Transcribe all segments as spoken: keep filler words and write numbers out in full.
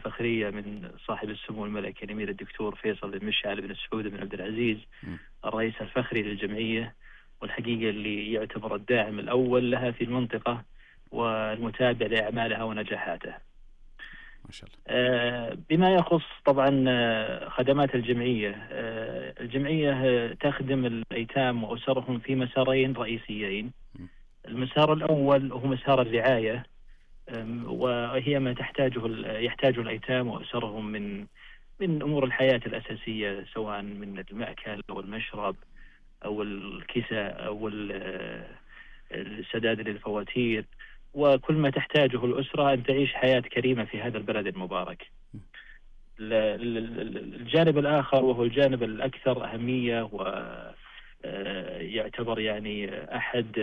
الفخرية من صاحب السمو الملكي الأمير الدكتور فيصل بن مشعل بن سعود بن عبد العزيز الرئيس الفخري للجمعية، والحقيقة اللي يعتبر الداعم الأول لها في المنطقة والمتابع لأعمالها ونجاحاتها. ما شاء الله. آه، بما يخص طبعا آه، خدمات الجمعية، آه، الجمعية آه، تخدم الأيتام وأسرهم في مسارين رئيسيين. المسار الأول هو مسار الرعاية، آم، وهي ما تحتاجه ال- يحتاجه الأيتام وأسرهم من من أمور الحياة الأساسية، سواء من المأكل أو المشرب أو الكساء أو ال- آه، السداد للفواتير، وكل ما تحتاجه الأسرة أن تعيش حياة كريمة في هذا البلد المبارك. ال- ال- الجانب الآخر وهو الجانب الأكثر أهمية، و آه، يعتبر يعني أحد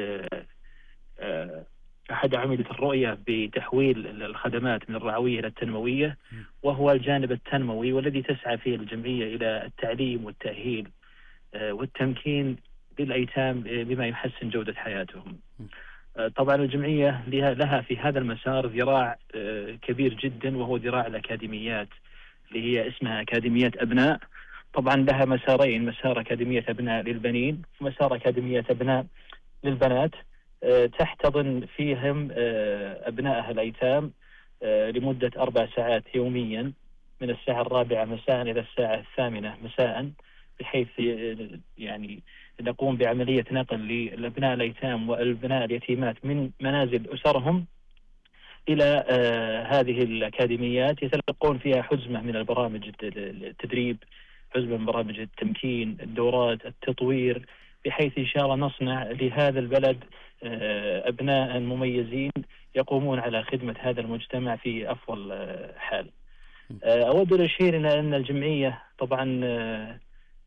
آه، أحد عميدة الرؤية بتحويل الخدمات من الرعوية إلى التنموية، وهو الجانب التنموي، والذي تسعى فيه الجمعية إلى التعليم والتأهيل آه، والتمكين للأيتام بما يحسن جودة حياتهم. آه، طبعا الجمعية لها لها في هذا المسار ذراع آه، كبير جدا، وهو ذراع الأكاديميات اللي هي اسمها أكاديميات أبناء. طبعا لها مسارين: مسار أكاديمية أبناء للبنين ومسار أكاديمية أبناء للبنات، آه، تحتضن فيهم آه، أبنائها الأيتام آه، لمدة أربع ساعات يوميا، من الساعة الرابعة مساء إلى الساعة الثامنة مساء، بحيث آه، يعني نقوم بعملية نقل للأبناء الأيتام والبناء اليتيمات من منازل أسرهم إلى آه، هذه الأكاديميات، يتلقون فيها حزمة من البرامج التدريب، حزمة من برامج التمكين، الدورات، التطوير، بحيث إن شاء الله نصنع لهذا البلد آه، أبناء مميزين يقومون على خدمة هذا المجتمع في أفضل آه، حال. آه، أود الأشير إلى أن الجمعية طبعا آه،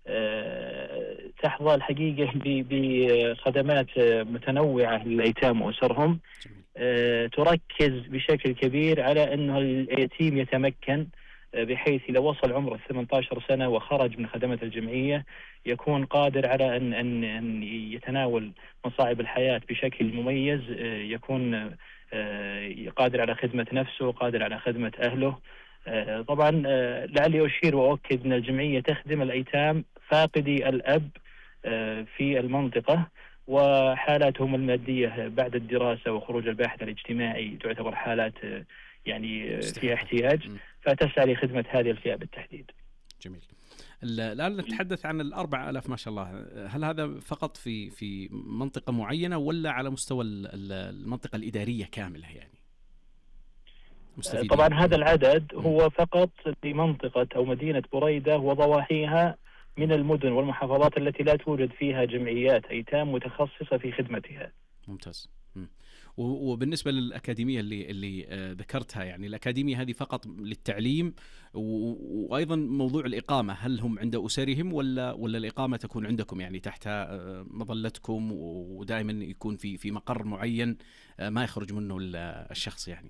آه، تحظى الحقيقة ب- بخدمات آه، متنوعة للأيتام وأسرهم، آه، تركز بشكل كبير على أنه اليتيم يتمكن، آه، بحيث إذا وصل عمره ثمانية عشر سنة وخرج من خدمات الجمعية يكون قادر على أن أن أن يتناول مصاعب الحياة بشكل مميز، آه، يكون آه، قادر على خدمة نفسه، قادر على خدمة أهله. آه، طبعا آه، لعلي أشير وأؤكد أن الجمعية تخدم الأيتام فاقدي الأب آه، في المنطقة، وحالاتهم المادية بعد الدراسة وخروج الباحث الاجتماعي تعتبر حالات آه، يعني آه، فيها احتياج، فتسعى لخدمة هذه الفئة بالتحديد. جميل. الآن نتحدث عن الأربع آلاف ما شاء الله، هل هذا فقط في في منطقة معينة ولا على مستوى المنطقة الإدارية كاملة يعني مستفيدين؟ طبعا هذا العدد هو فقط في منطقة أو مدينة بريدة وضواحيها من المدن والمحافظات التي لا توجد فيها جمعيات أيتام متخصصة في خدمتها. ممتاز. وبالنسبة للأكاديمية اللي اللي ذكرتها، يعني الأكاديمية هذه فقط للتعليم، وأيضا موضوع الإقامة، هل هم عند أسرهم ولا ولا الإقامة تكون عندكم يعني تحت مظلتكم، ودائما يكون في في مقر معين ما يخرج منه الشخص يعني؟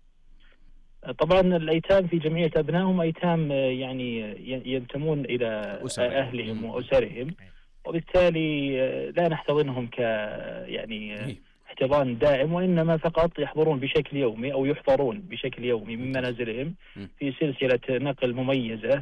طبعا الأيتام في جمعية أبنائهم أيتام يعني ينتمون إلى أهلهم وأسرهم، وبالتالي لا نحتضنهم ك يعني احتضان دائم، وإنما فقط يحضرون بشكل يومي أو يحضرون بشكل يومي من منازلهم في سلسلة نقل مميزة،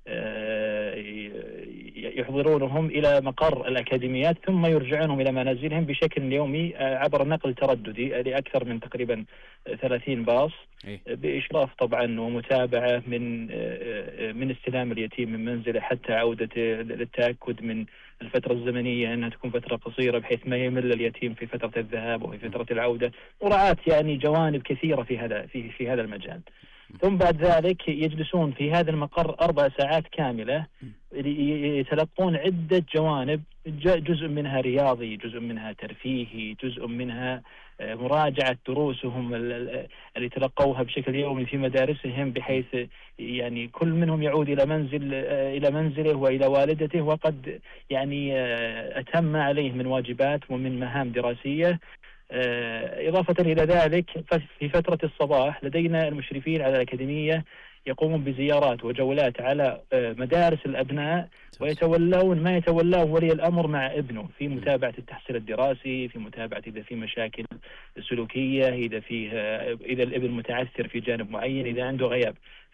يحضرونهم إلى مقر الأكاديميات ثم يرجعونهم إلى منازلهم بشكل يومي عبر نقل ترددي لأكثر من تقريبا ثلاثين باص، بإشراف طبعا ومتابعة من من استلام اليتيم من منزله حتى عودته، للتأكد من الفترة الزمنية أنها تكون فترة قصيرة بحيث ما يمل اليتيم في فترة الذهاب وفي فترة العودة، مراعاة يعني جوانب كثيرة في هذا في في هذا المجال. ثم بعد ذلك يجلسون في هذا المقر أربع ساعات كاملة يتلقون عدة جوانب، جزء منها رياضي، جزء منها ترفيهي، جزء منها مراجعة دروسهم اللي تلقوها بشكل يومي في مدارسهم، بحيث يعني كل منهم يعود إلى منزل إلى منزله وإلى والدته وقد يعني أتم ما عليه من واجبات ومن مهام دراسية. إضافة إلى ذلك في فترة الصباح لدينا المشرفين على الأكاديمية يقومون بزيارات وجولات على مدارس الأبناء، ويتولون ما يتولاه ولي الأمر مع ابنه في متابعة التحصيل الدراسي، في متابعة إذا في مشاكل سلوكية، إذا فيه إذا الابن متعثر في جانب معين، إذا عنده غياب.